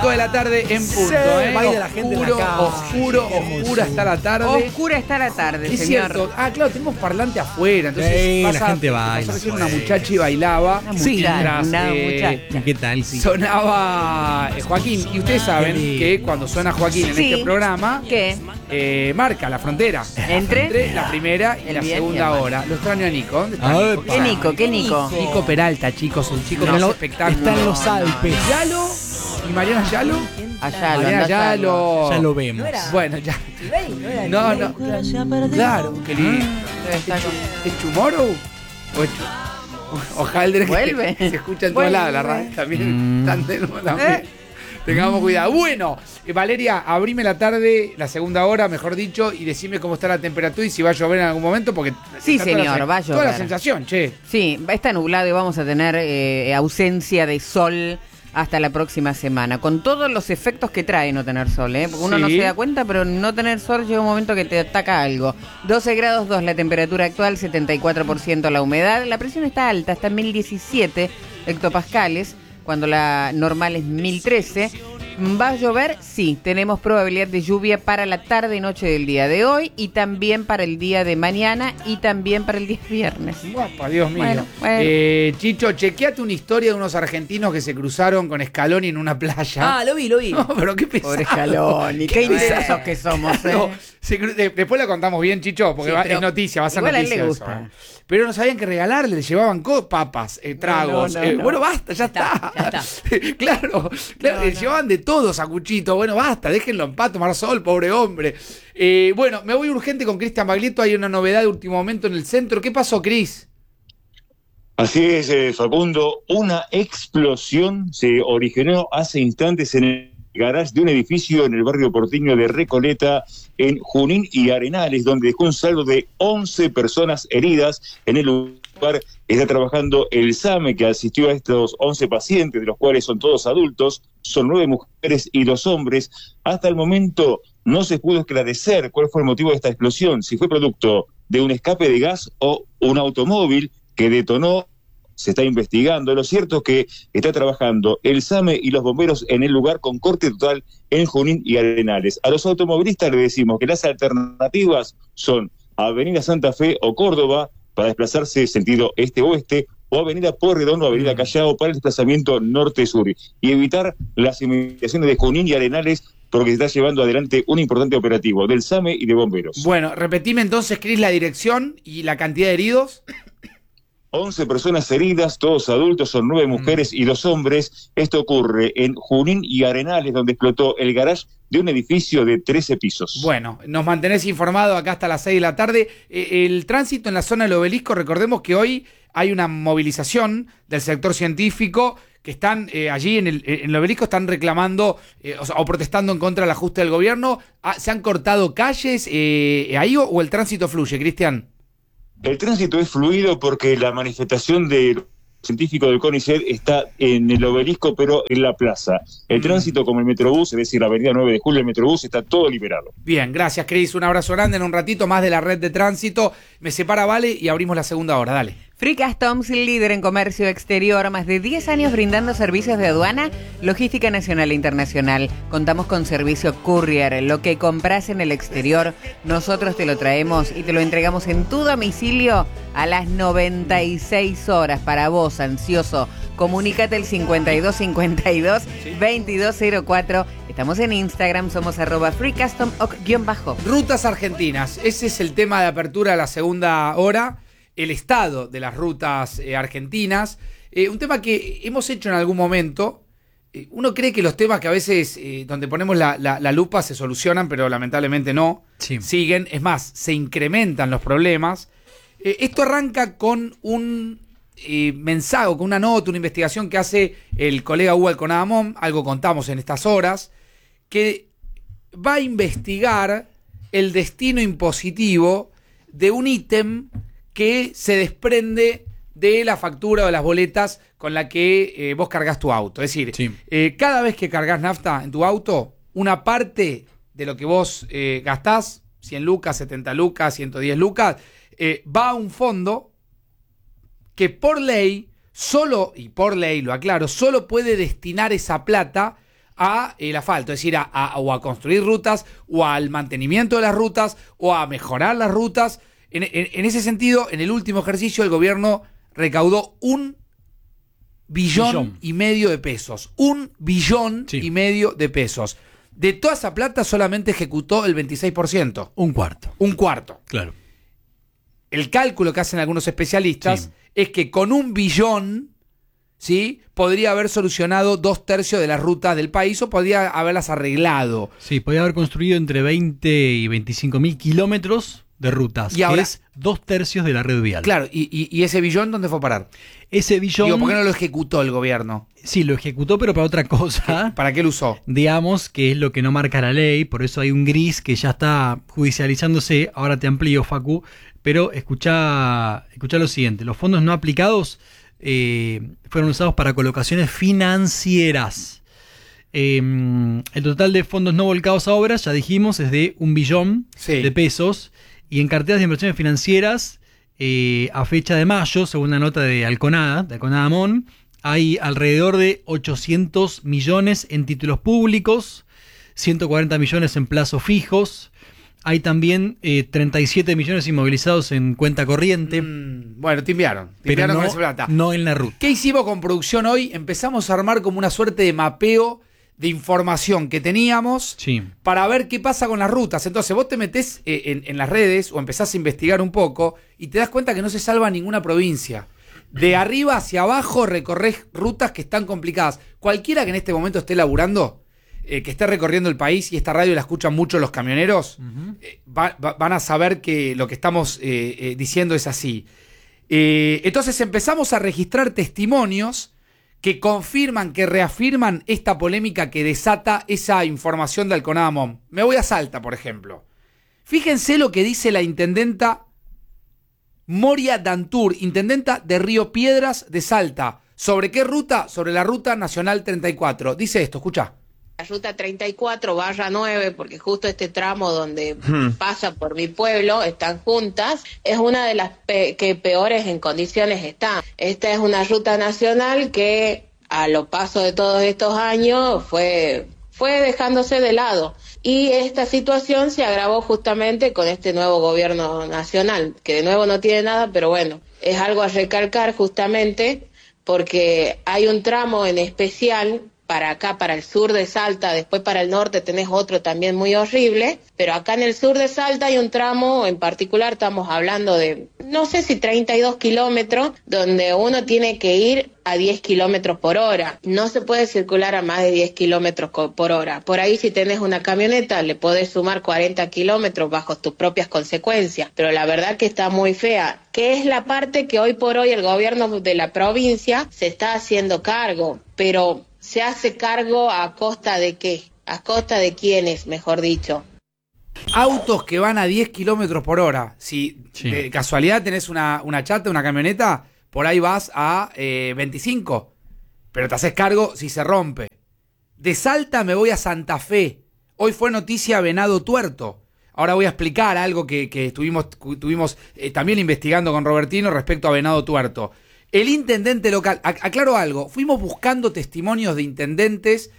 5 de la tarde en punto. Baila la gente en la calle. Oscura está la tarde. Oscura está la tarde, Es señor. cierto. Claro, tenemos parlante afuera. Entonces Sí, pasa, la gente baila. pasó recién una muchacha y bailaba. Una muchacha, una muchacha. ¿Qué tal? Sí. Sonaba Joaquín. Y ustedes saben que cuando suena Joaquín en Sí. este programa, ¿Qué? marca la frontera. ¿Entre? La primera y El la bien y segunda el mal. hora. Lo extraño a Nico. ¿Dónde está A Nico? ver, ¿Qué Nico? ¿Qué Nico? Nico Peralta, chicos. Un chico que hace espectáculo. Está en los Alpes. Yalo y Mariana Yalo. Allá lo Mariana anda Yalo. Ya lo vemos. Bueno, ya. No. Claro, qué lindo. ¿Es Tomorrow? ¿O es Ojalá ¿Vuelve? que se escucha en todos lados la radio también. Están de nuevo también. Tengamos cuidado. Bueno, Valeria, abrime la tarde, la segunda hora, mejor dicho, y decime cómo está la temperatura y si va a llover en algún momento, porque... Sí, está toda señor, va a Toda la llover. sensación, che. Sí, está nublado y vamos a tener ausencia de sol hasta la próxima semana, con todos los efectos que trae no tener sol, porque uno no Sí. se da cuenta, pero no tener sol llega un momento que te ataca algo. 12 grados 2 la temperatura actual, 74% la humedad, la presión está alta, está en 1017 hectopascales, cuando la normal es 1013. ¿Va a llover? Sí, tenemos probabilidad de lluvia para la tarde y noche del día de hoy y también para el día de mañana y también para el día viernes. Guapa, Dios mío. Bueno. Chicho, chequeate una historia de unos argentinos que se cruzaron con Scaloni en una playa. Lo vi. No, pero qué pesado. Pobre Scaloni, qué intensos que somos, No, después la contamos bien, Chicho, porque Sí, es noticia, va a ser igual a él noticia. le eso, gusta. Pero no sabían que regalarle, le llevaban papas, tragos. No. Bueno, basta, ya está. claro, le llevaban de todo, sacuchito. Bueno, basta, déjenlo en paz, tomar sol, pobre hombre. Bueno, me voy urgente con Cristian Baglietto. Hay una novedad de último momento en el centro. ¿Qué pasó, Cris? Así es, Facundo, una explosión se originó hace instantes en el garage de un edificio en el barrio porteño de Recoleta, en Junín y Arenales, donde dejó un saldo de 11 personas heridas. En el lugar está trabajando el SAME, que asistió a estos 11 pacientes, de los cuales son todos adultos, son 9 mujeres y 2 hombres. Hasta el momento no se pudo esclarecer cuál fue el motivo de esta explosión, si fue producto de un escape de gas o un automóvil que detonó. Se está investigando. Lo cierto es que está trabajando el SAME y los bomberos en el lugar con corte total en Junín y Arenales. A los automovilistas les decimos que las alternativas son Avenida Santa Fe o Córdoba para desplazarse sentido este-oeste, o Avenida Pueyrredón o Avenida Callao para el desplazamiento norte-sur, y evitar las inmediaciones de Junín y Arenales, porque se está llevando adelante un importante operativo del SAME y de bomberos. Bueno, repetime entonces, Cris, la dirección y la cantidad de heridos. 11 personas heridas, todos adultos, son 9 mujeres y 2 hombres. Esto ocurre en Junín y Arenales, donde explotó el garage de un edificio de 13 pisos. Bueno, nos mantenés informado acá hasta las 6 de la tarde. El tránsito en la zona del Obelisco, recordemos que hoy hay una movilización del sector científico que están allí en el Obelisco, están reclamando o protestando en contra del ajuste del gobierno. ¿Se han cortado calles ahí o el tránsito fluye, Cristian? El tránsito es fluido porque la manifestación del científico del CONICET está en el Obelisco, pero en la plaza. El tránsito, como el Metrobús, es decir, la avenida 9 de julio, el Metrobús, está todo liberado. Bien, gracias, Cris. Un abrazo grande. En un ratito más de la red de tránsito. Me separa Vale y abrimos la segunda hora. Dale. Free Customs, líder en comercio exterior, más de 10 años brindando servicios de aduana, logística nacional e internacional. Contamos con servicio courier. Lo que compras en el exterior, nosotros te lo traemos y te lo entregamos en tu domicilio a las 96 horas. Para vos, ansioso, comunícate al 5252-2204. Estamos en Instagram, somos @freecustom_. Rutas argentinas. Ese es el tema de apertura de la segunda hora. El estado de las rutas argentinas, un tema que hemos hecho en algún momento. Uno cree que los temas que a veces donde ponemos la lupa se solucionan, pero lamentablemente no, siguen, es más, se incrementan los problemas. Esto arranca con un mensaje, con una nota, una investigación que hace el colega Hugo Alconadamón, algo contamos en estas horas, que va a investigar el destino impositivo de un ítem que se desprende de la factura o de las boletas con la que vos cargas tu auto. Es decir, cada vez que cargas nafta en tu auto, una parte de lo que vos gastás, 100 lucas, 70 lucas, 110 lucas, va a un fondo que por ley, solo, y por ley lo aclaro, solo puede destinar esa plata a el asfalto, es decir, o a construir rutas, o al mantenimiento de las rutas, o a mejorar las rutas. En ese sentido, en el último ejercicio el gobierno recaudó 1,5 billón de pesos. 1,5 billón de pesos. De toda esa plata solamente ejecutó el 26%. Un cuarto. Un cuarto. Claro. El cálculo que hacen algunos especialistas es que con 1 billón, ¿sí?, podría haber solucionado 2/3 de las rutas del país o podría haberlas arreglado. Sí, podría haber construido entre 20 y 25.000 kilómetros de rutas, y ahora, que es 2/3 de la red vial. Claro, y ese billón, ¿dónde fue a parar? Ese billón... Digo, ¿por qué no lo ejecutó el gobierno? Sí, lo ejecutó, pero para otra cosa. ¿Para qué lo usó? Digamos que es lo que no marca la ley, por eso hay un gris que ya está judicializándose. Ahora te amplío, Facu, pero escuchá lo siguiente. Los fondos no aplicados fueron usados para colocaciones financieras. El total de fondos no volcados a obras, ya dijimos, es de 1 billón de pesos. Y en carteras de inversiones financieras, a fecha de mayo, según la nota de Alconada Mon, hay alrededor de 800 millones en títulos públicos, 140 millones en plazos fijos. Hay también 37 millones inmovilizados en cuenta corriente. Bueno, timbiaron pero con esa plata. No en la ruta. ¿Qué hicimos con producción hoy? Empezamos a armar como una suerte de mapeo de información que teníamos para ver qué pasa con las rutas. Entonces vos te metés en las redes o empezás a investigar un poco y te das cuenta que no se salva ninguna provincia. De arriba hacia abajo recorres rutas que están complicadas. Cualquiera que en este momento esté laburando, que esté recorriendo el país, y esta radio la escuchan mucho los camioneros, van a saber que lo que estamos diciendo es así. Entonces empezamos a registrar testimonios que confirman, que reafirman esta polémica que desata esa información de Alconada Mon. Me voy a Salta, por ejemplo. Fíjense lo que dice la intendenta Moria Dantur, intendenta de Río Piedras de Salta. ¿Sobre qué ruta? Sobre la Ruta Nacional 34. Dice esto, escuchá. La ruta 34/9, porque justo este tramo donde pasa por mi pueblo, están juntas, es una de las que peores en condiciones están. Esta es una ruta nacional que a lo paso de todos estos años fue dejándose de lado. Y esta situación se agravó justamente con este nuevo gobierno nacional, que de nuevo no tiene nada, pero bueno, es algo a recalcar justamente porque hay un tramo en especial para acá, para el sur de Salta, después para el norte tenés otro también muy horrible, pero acá en el sur de Salta hay un tramo en particular, estamos hablando de, no sé si 32 kilómetros, donde uno tiene que ir a 10 kilómetros por hora. No se puede circular a más de 10 kilómetros por hora. Por ahí si tenés una camioneta le podés sumar 40 kilómetros bajo tus propias consecuencias, pero la verdad que está muy fea, que es la parte que hoy por hoy el gobierno de la provincia se está haciendo cargo, pero ¿se hace cargo a costa de qué? ¿A costa de quiénes, mejor dicho? Autos que van a 10 kilómetros por hora. Si de casualidad tenés una chata, una camioneta, por ahí vas a 25. Pero te haces cargo si se rompe. De Salta me voy a Santa Fe. Hoy fue noticia Venado Tuerto. Ahora voy a explicar algo que estuvimos también investigando con Robertino respecto a Venado Tuerto. El intendente local, aclaro algo, fuimos buscando testimonios de intendentes,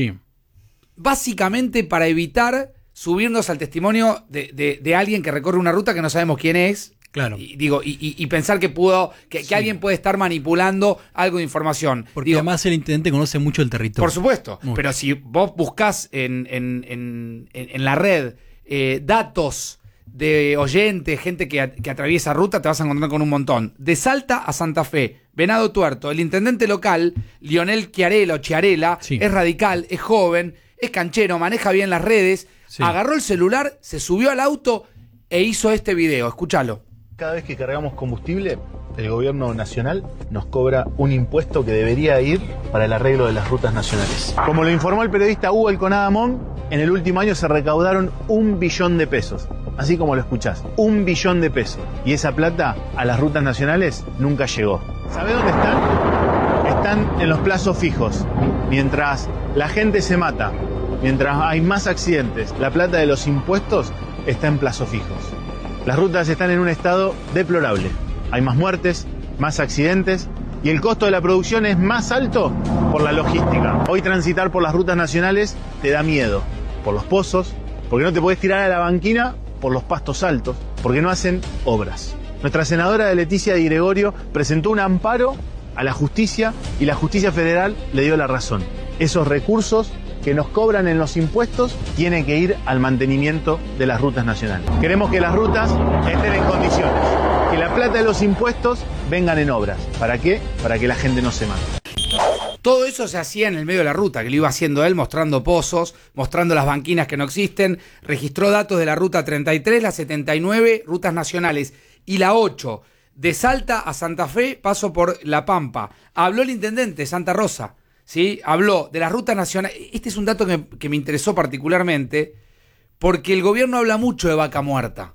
básicamente para evitar subirnos al testimonio de alguien que recorre una ruta que no sabemos quién es. Claro. Y pensar que alguien puede estar manipulando algo de información. Porque además el intendente conoce mucho el territorio. Por supuesto, pero si vos buscás en la red datos de oyentes, gente que atraviesa ruta, te vas a encontrar con un montón. De Salta a Santa Fe, Venado Tuerto, el intendente local, Lionel Chiarella, es radical, es joven, es canchero, maneja bien las redes, agarró el celular, se subió al auto e hizo este video. Escúchalo. Cada vez que cargamos combustible, el gobierno nacional nos cobra un impuesto que debería ir para el arreglo de las rutas nacionales. Como lo informó el periodista Hugo Alconada Mon, en el último año se recaudaron 1 billón de pesos. Así como lo escuchás, 1 billón de pesos. Y esa plata a las rutas nacionales nunca llegó. ¿Sabe dónde están? Están en los plazos fijos. Mientras la gente se mata, mientras hay más accidentes, la plata de los impuestos está en plazos fijos. Las rutas están en un estado deplorable. Hay más muertes, más accidentes Y el costo de la producción es más alto por la logística. Hoy transitar por las rutas nacionales te da miedo. Por los pozos, porque no te podés tirar a la banquina por los pastos altos, porque no hacen obras. Nuestra senadora Leticia Di Gregorio presentó un amparo a la justicia y la justicia federal le dio la razón. Esos recursos que nos cobran en los impuestos tienen que ir al mantenimiento de las rutas nacionales. Queremos que las rutas estén en condiciones, que la plata de los impuestos vengan en obras. ¿Para qué? Para que la gente no se mate. Todo eso se hacía en el medio de la ruta, que lo iba haciendo él, mostrando pozos, mostrando las banquinas que no existen. Registró datos de la ruta 33, la 79, rutas nacionales, y la 8, de Salta a Santa Fe, paso por La Pampa. Habló el intendente Santa Rosa, ¿sí? Habló de las rutas nacionales. Este es un dato que me interesó particularmente, porque el gobierno habla mucho de vaca muerta.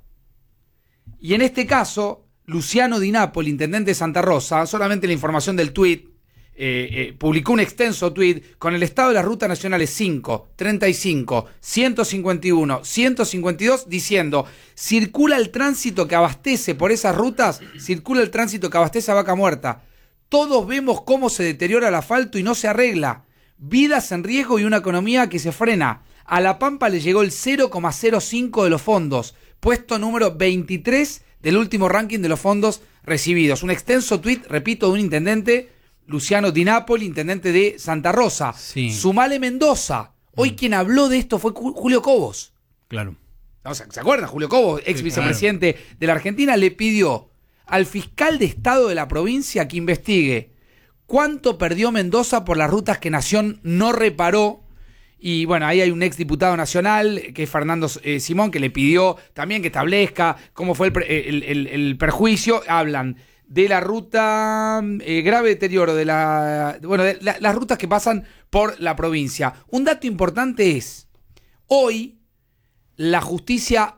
Y en este caso, Luciano Di Napoli, intendente de Santa Rosa, solamente la información del tuit, publicó un extenso tuit con el estado de las rutas nacionales 5, 35, 151, 152, diciendo: circula el tránsito que abastece por esas rutas, circula el tránsito que abastece a vaca muerta. Todos vemos cómo se deteriora el asfalto y no se arregla. Vidas en riesgo y una economía que se frena. A La Pampa le llegó el 0,05 de los fondos, puesto número 23 del último ranking de los fondos recibidos. Un extenso tuit, repito, de un intendente, Luciano Di Napoli, intendente de Santa Rosa. Sí. Sumale Mendoza. Hoy quien habló de esto fue Julio Cobos. Claro. ¿No se acuerdan? Julio Cobos, ex vicepresidente de la Argentina, le pidió al fiscal de Estado de la provincia que investigue cuánto perdió Mendoza por las rutas que Nación no reparó. Y bueno, ahí hay un ex diputado nacional, que es Fernando Simón, que le pidió también que establezca cómo fue el perjuicio. Hablan de la ruta, grave deterioro de las rutas que pasan por la provincia. Un dato importante es, hoy la justicia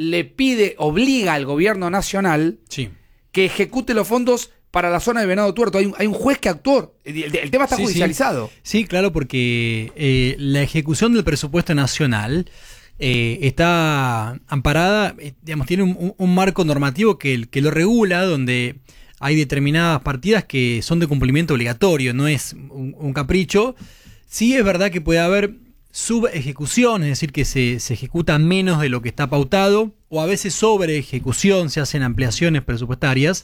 obliga al gobierno nacional, sí, que ejecute los fondos para la zona de Venado Tuerto. Hay un juez que actuó. El tema está judicializado. Sí, claro, porque la ejecución del presupuesto nacional está amparada, digamos, tiene un marco normativo que lo regula, donde hay determinadas partidas que son de cumplimiento obligatorio, no es un capricho. Sí es verdad que puede haber subejecución, es decir, que se ejecuta menos de lo que está pautado, o a veces sobre ejecución, se hacen ampliaciones presupuestarias,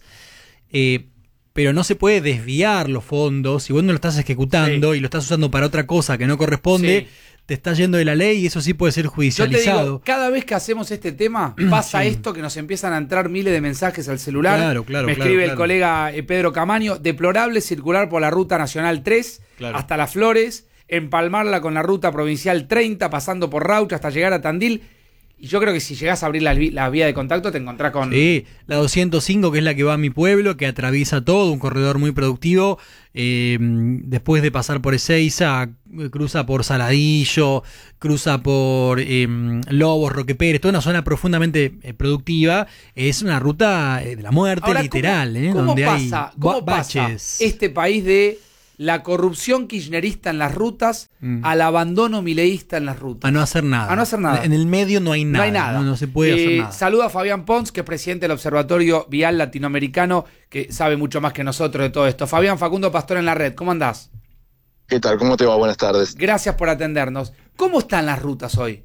pero no se puede desviar los fondos. Si vos no lo estás ejecutando y lo estás usando para otra cosa que no corresponde, te está yendo de la ley, y eso sí puede ser judicializado. Yo te digo, cada vez que hacemos este tema pasa esto, que nos empiezan a entrar miles de mensajes al celular. Me escribe el colega Pedro Camaño: deplorable circular por la ruta nacional 3 hasta Las Flores, empalmarla con la ruta provincial 30, pasando por Raucha hasta llegar a Tandil. Y yo creo que si llegás a abrir la vía de contacto te encontrás con... Sí, la 205, que es la que va a mi pueblo, que atraviesa todo, un corredor muy productivo. Después de pasar por Ezeiza, cruza por Saladillo, cruza por Lobos, Roque Pérez, toda una zona profundamente productiva. Es una ruta de la muerte. Ahora, literal. ¿Cómo pasa este país de la corrupción kirchnerista en las rutas al abandono mileísta en las rutas? A no hacer nada. En el medio no hay nada. No hay nada. No se puede hacer nada. Saluda a Fabián Pons, que es presidente del Observatorio Vial Latinoamericano, que sabe mucho más que nosotros de todo esto. Fabián, Facundo Pastor en la red. ¿Cómo andás? ¿Qué tal? ¿Cómo te va? Buenas tardes. Gracias por atendernos. ¿Cómo están las rutas hoy?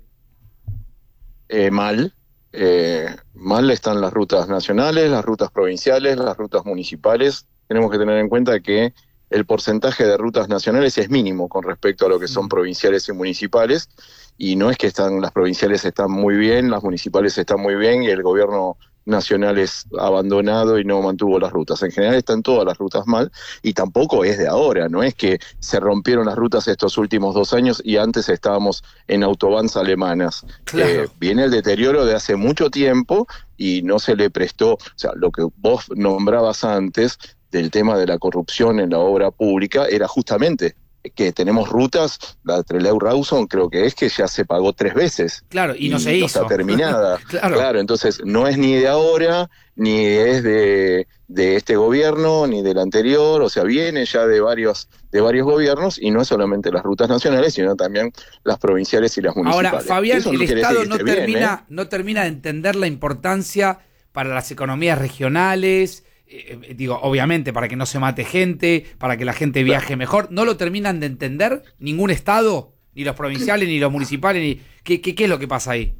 Mal. Mal están las rutas nacionales, las rutas provinciales, las rutas municipales. Tenemos que tener en cuenta que el porcentaje de rutas nacionales es mínimo con respecto a lo que son provinciales y municipales, y no es que las provinciales están muy bien, las municipales están muy bien y el gobierno nacional es abandonado y no mantuvo las rutas. En general están todas las rutas mal, y tampoco es de ahora, no es que se rompieron las rutas estos últimos 2 años y antes estábamos en autobahns alemanas. Claro. Viene el deterioro de hace mucho tiempo y no se le prestó, o sea, lo que vos nombrabas antes del tema de la corrupción en la obra pública era justamente que tenemos rutas, la Trelew-Rawson creo que ya se pagó 3 veces. Claro, y no se hizo. No está terminada. Claro, entonces no es ni de ahora, ni es de este gobierno, ni del anterior, o sea, viene ya de varios gobiernos, y no es solamente las rutas nacionales, sino también las provinciales y las municipales. Ahora, Fabián, el Estado no termina de entender la importancia para las economías regionales, digo, obviamente para que no se mate gente, para que la gente viaje mejor, ¿no lo terminan de entender ningún estado, ni los provinciales, ni los municipales? Ni ¿Qué es lo que pasa ahí?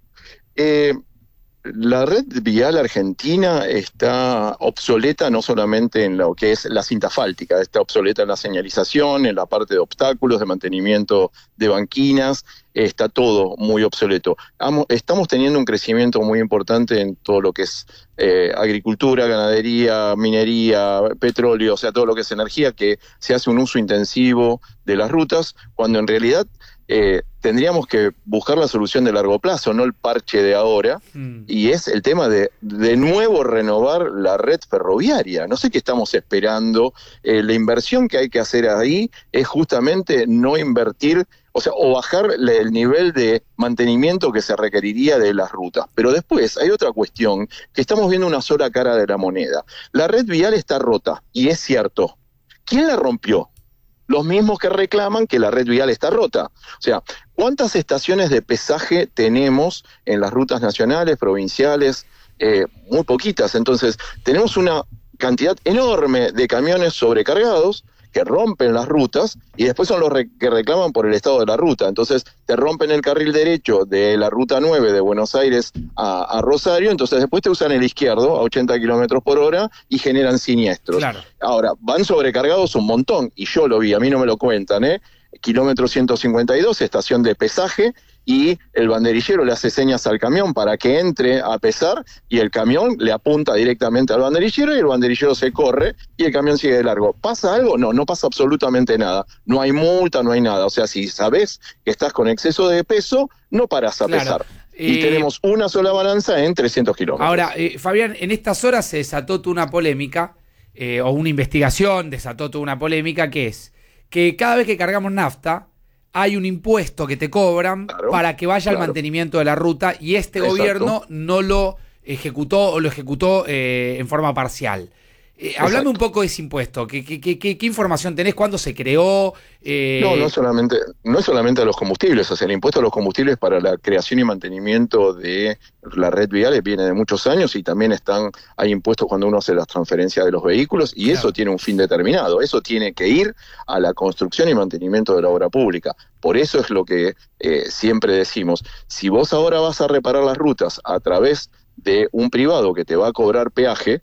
La red vial argentina está obsoleta no solamente en lo que es la cinta asfáltica, está obsoleta en la señalización, en la parte de obstáculos, de mantenimiento de banquinas, está todo muy obsoleto. Estamos teniendo un crecimiento muy importante en todo lo que es agricultura, ganadería, minería, petróleo, o sea, todo lo que es energía, que se hace un uso intensivo de las rutas, cuando en realidad tendríamos que buscar la solución de largo plazo, no el parche de ahora, y es el tema de nuevo renovar la red ferroviaria. No sé qué estamos esperando. La inversión que hay que hacer ahí es justamente no invertir, o sea, o bajar el nivel de mantenimiento que se requeriría de las rutas. Pero después hay otra cuestión, que estamos viendo una sola cara de la moneda. La red vial está rota, y es cierto. ¿Quién la rompió? Los mismos que reclaman que la red vial está rota. O sea, ¿cuántas estaciones de pesaje tenemos en las rutas nacionales, provinciales? Muy poquitas. Entonces, tenemos una cantidad enorme de camiones sobrecargados que rompen las rutas y después son los que reclaman por el estado de la ruta. Entonces te rompen el carril derecho de la ruta 9 de Buenos Aires a Rosario, entonces después te usan el izquierdo a 80 kilómetros por hora y generan siniestros. Claro. Ahora, van sobrecargados un montón, y yo lo vi, a mí no me lo cuentan, kilómetro 152, estación de pesaje, y el banderillero le hace señas al camión para que entre a pesar, y el camión le apunta directamente al banderillero, y el banderillero se corre, y el camión sigue de largo. ¿Pasa algo? No pasa absolutamente nada. No hay multa, no hay nada. O sea, si sabés que estás con exceso de peso, no parás a pesar. Y tenemos una sola balanza en 300 kilómetros. Ahora, Fabián, en estas horas se desató toda una polémica, o una investigación desató toda una polémica, que es que cada vez que cargamos nafta, hay un impuesto que te cobran para que vaya al mantenimiento de la ruta, y este gobierno no lo ejecutó, o lo ejecutó en forma parcial. Hablame un poco de ese impuesto. ¿Qué información tenés? ¿Cuándo se creó? No es solamente a los combustibles. O sea, el impuesto a los combustibles para la creación y mantenimiento de la red vial viene de muchos años, y también hay impuestos cuando uno hace las transferencias de los vehículos, y eso tiene un fin determinado. Eso tiene que ir a la construcción y mantenimiento de la obra pública. Por eso es lo que siempre decimos. Si vos ahora vas a reparar las rutas a través de un privado que te va a cobrar peaje,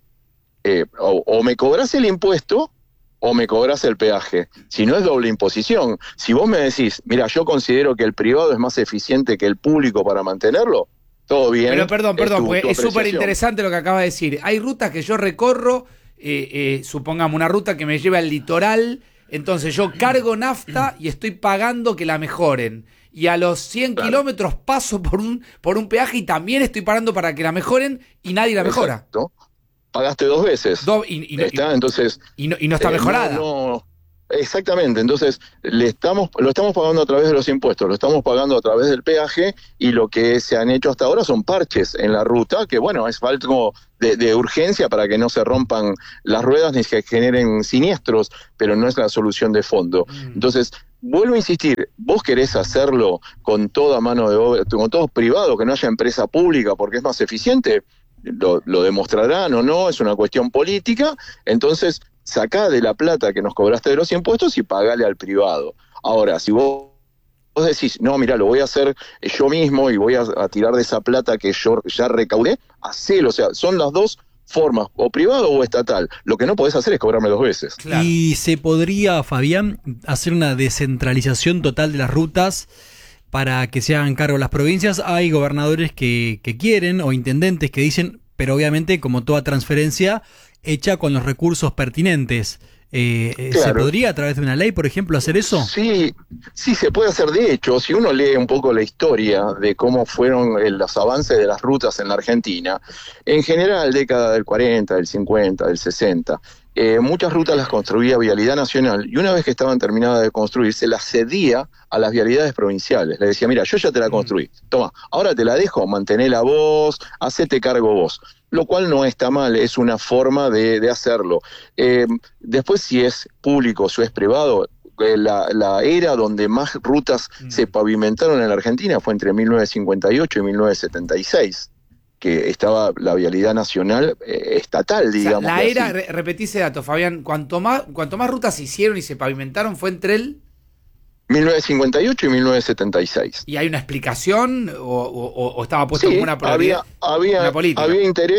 o me cobras el impuesto o me cobras el peaje. Si no, es doble imposición. Si vos me decís, mira, yo considero que el privado es más eficiente que el público para mantenerlo, todo bien. Pero perdón, porque es súper interesante lo que acaba de decir. Hay rutas que yo recorro, supongamos una ruta que me lleva al litoral, entonces yo cargo nafta y estoy pagando que la mejoren. Y a los 100 kilómetros paso por un peaje y también estoy pagando para que la mejoren, y nadie la mejora. Exacto. Pagaste dos veces. Entonces, y no está mejorada. Exactamente. Entonces, lo estamos pagando a través de los impuestos, lo estamos pagando a través del peaje, y lo que se han hecho hasta ahora son parches en la ruta, que bueno, es falta como de urgencia para que no se rompan las ruedas ni se generen siniestros, pero no es la solución de fondo. Entonces, vuelvo a insistir, vos querés hacerlo con toda mano de obra, con todo privado, que no haya empresa pública porque es más eficiente. Lo demostrarán o no, es una cuestión política. Entonces sacá de la plata que nos cobraste de los impuestos y pagale al privado. Ahora, si vos decís, no, mira, lo voy a hacer yo mismo y voy a tirar de esa plata que yo ya recaudé, hacelo. O sea, son las dos formas, o privado o estatal. Lo que no podés hacer es cobrarme dos veces. Claro. ¿Y se podría, Fabián, hacer una descentralización total de las rutas para que se hagan cargo las provincias? Hay gobernadores que quieren, o intendentes que dicen, pero obviamente, como toda transferencia, hecha con los recursos pertinentes. Claro. ¿Se podría a través de una ley, por ejemplo, hacer eso? Sí, se puede hacer. De hecho, si uno lee un poco la historia de cómo fueron los avances de las rutas en la Argentina, en general, década del 40, del 50, del 60, muchas rutas las construía Vialidad Nacional, y una vez que estaban terminadas de construir, se las cedía a las vialidades provinciales. Le decía, mira, yo ya te la construí, toma, ahora te la dejo, mantenela vos, hacete cargo vos. Lo cual no está mal, es una forma de hacerlo. Después, si es público o si es privado, la era donde más rutas se pavimentaron en la Argentina fue entre 1958 y 1976. que estaba la vialidad nacional estatal, digamos. O sea, repetí ese dato, Fabián, cuanto más rutas se hicieron y se pavimentaron fue entre el 1958 y 1976. ¿Y hay una explicación o estaba puesto como una prioridad? Una política. Había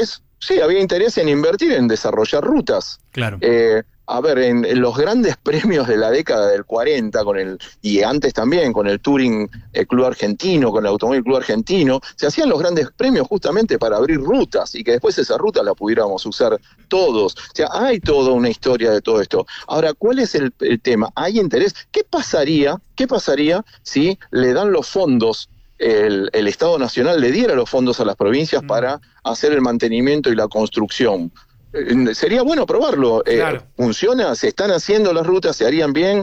interés en invertir, en desarrollar rutas. Claro. A ver, en los grandes premios de la década del 40, y antes también, con el Touring Club Argentino, con el Automóvil Club Argentino, se hacían los grandes premios justamente para abrir rutas y que después esas rutas las pudiéramos usar todos. O sea, hay toda una historia de todo esto. Ahora, ¿cuál es el tema? ¿Hay interés? ¿Qué pasaría si le dan los fondos? El Estado Nacional le diera los fondos a las provincias para hacer el mantenimiento y la construcción. Sería bueno probarlo. Claro. Funciona, se están haciendo las rutas, se harían bien.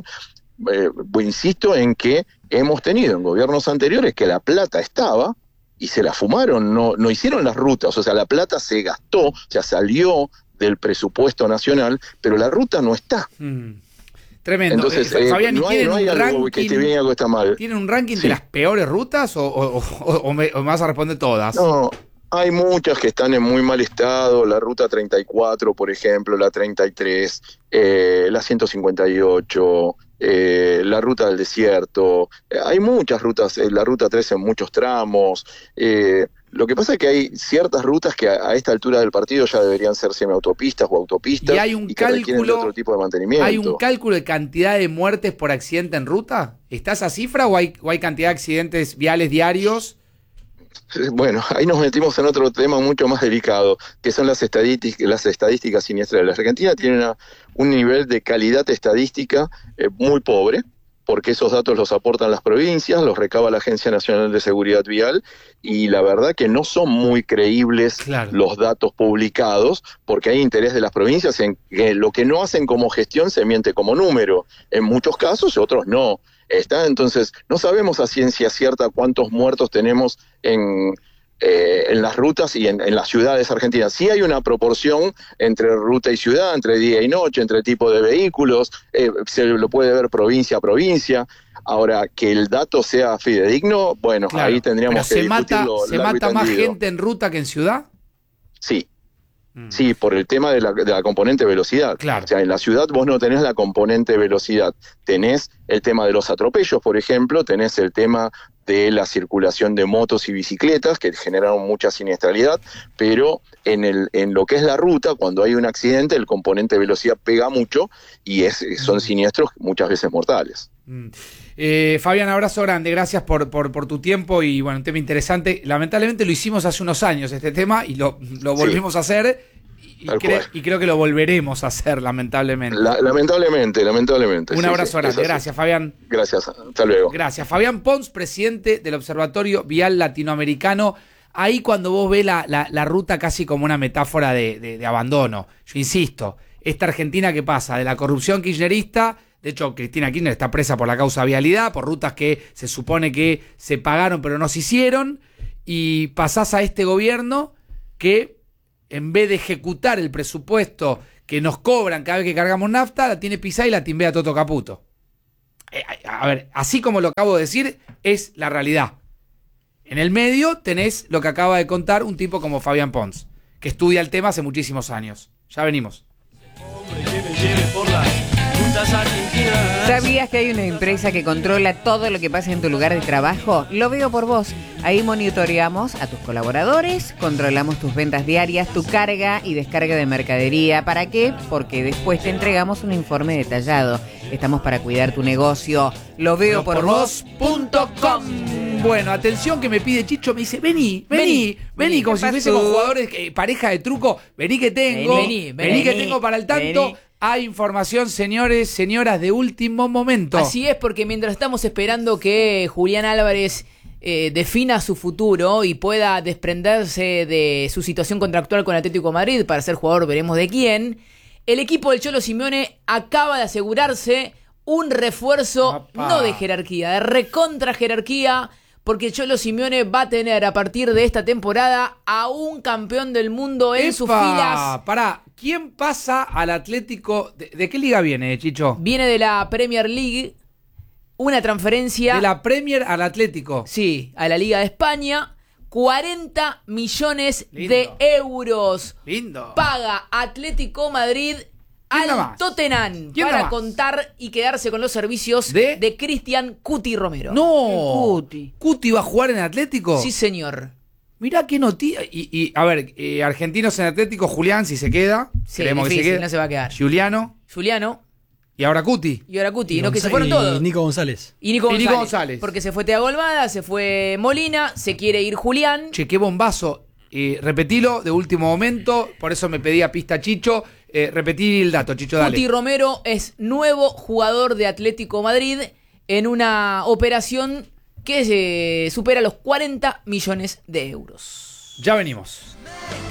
Insisto en que hemos tenido en gobiernos anteriores que la plata estaba y se la fumaron, no hicieron las rutas, o sea, la plata se gastó, o sea, salió del presupuesto nacional, pero la ruta no está. Tremendo. Entonces, Fabián, no hay algo que esté bien y algo que está mal. ¿Tienen un ranking de las peores rutas o me vas a responder todas? No, hay muchas que están en muy mal estado, la ruta 34, por ejemplo, la 33, la 158, la ruta del desierto. Hay muchas rutas, la ruta 3 en muchos tramos. Lo que pasa es que hay ciertas rutas que a esta altura del partido ya deberían ser semiautopistas o autopistas y hay un que requieren de otro tipo de mantenimiento. ¿Hay un cálculo de cantidad de muertes por accidente en ruta? ¿Está esa cifra o hay cantidad de accidentes viales diarios? Bueno, ahí nos metimos en otro tema mucho más delicado, que son las estadísticas siniestras. La Argentina tiene un nivel de calidad estadística muy pobre, porque esos datos los aportan las provincias, los recaba la Agencia Nacional de Seguridad Vial, y la verdad que no son muy creíbles los datos publicados, porque hay interés de las provincias en que lo que no hacen como gestión se miente como número, en muchos casos y otros no. Entonces, no sabemos a ciencia cierta cuántos muertos tenemos en las rutas y en las ciudades argentinas. Sí hay una proporción entre ruta y ciudad, entre día y noche, entre tipo de vehículos, se lo puede ver provincia a provincia. Ahora, que el dato sea fidedigno, bueno, ahí tendríamos que discutirlo. ¿Se mata más gente en ruta que en ciudad? Sí. Sí, por el tema de la componente velocidad. Claro. O sea, en la ciudad vos no tenés la componente velocidad. Tenés el tema de los atropellos, por ejemplo, tenés el tema de la circulación de motos y bicicletas, que generaron mucha siniestralidad, pero en lo que es la ruta, cuando hay un accidente, el componente velocidad pega mucho y son siniestros muchas veces mortales. Fabián, abrazo grande, gracias por tu tiempo y bueno, un tema interesante. Lamentablemente lo hicimos hace unos años este tema y lo volvimos a hacer y creo que lo volveremos a hacer, lamentablemente. Lamentablemente. Un abrazo grande, gracias Fabián. Gracias, hasta luego. Gracias. Fabián Pons, presidente del Observatorio Vial Latinoamericano. Ahí cuando vos ves la ruta casi como una metáfora de abandono. Yo insisto, esta Argentina que pasa de la corrupción kirchnerista. De hecho, Cristina Kirchner está presa por la causa vialidad, por rutas que se supone que se pagaron pero no se hicieron, y pasás a este gobierno que, en vez de ejecutar el presupuesto que nos cobran cada vez que cargamos nafta, la tiene pisada y la timbea Toto Caputo. A ver, así como lo acabo de decir, es la realidad. En el medio tenés lo que acaba de contar un tipo como Fabián Pons, que estudia el tema hace muchísimos años. Ya venimos. ¿Sabías que hay una empresa que controla todo lo que pasa en tu lugar de trabajo? Lo veo por vos. Ahí monitoreamos a tus colaboradores, controlamos tus ventas diarias, tu carga y descarga de mercadería. ¿Para qué? Porque después te entregamos un informe detallado. Estamos para cuidar tu negocio. Lo veo por vos.com. Bueno, atención que me pide Chicho, me dice, vení, como si fuésemos jugadores, pareja de truco, vení que tengo, vení que tengo para el tanto. Hay información, señores, señoras, de último momento. Así es, porque mientras estamos esperando que Julián Álvarez defina su futuro y pueda desprenderse de su situación contractual con Atlético de Madrid para ser jugador, veremos de quién, el equipo del Cholo Simeone acaba de asegurarse un refuerzo, no de jerarquía, de recontra jerarquía, porque el Cholo Simeone va a tener a partir de esta temporada a un campeón del mundo en sus filas. Pará, ¿quién pasa al Atlético? ¿De qué liga viene, Chicho? Viene de la Premier League, una transferencia... ¿De la Premier al Atlético? Sí, a la Liga de España. 40 millones Lindo. de euros. Lindo. Paga Atlético Madrid ¿Quién da al más? Tottenham ¿Quién da para más? contar y quedarse con los servicios ¿De? de Cristian Cuti Romero. No. Cuti. ¿Cuti va a jugar en Atlético? Sí, señor. Mirá qué noticia. A ver, argentinos en Atlético, Julián, si se queda. Sí, creemos que se difícil, quede. no se va a quedar. Juliano. Juliano Y ahora Cuti. y ahora Cuti, Y no, que se González- fueron todos. y Nico González. Y Nico Y Nico González. González. Porque se fue Thiago Almada, se fue Molina, se quiere ir Julián. Che, qué bombazo. Repetilo de último momento. Por eso me pedía pista Chicho. Repetí el dato, Chicho, dale. Cuti Romero es nuevo jugador de Atlético Madrid en una operación que supera los 40 millones de euros. Ya venimos.